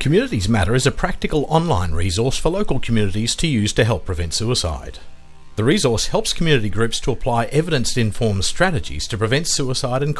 Communities Matter is a practical online resource for local communities to use to help prevent suicide. The resource helps community groups to apply evidence-informed strategies to prevent suicide and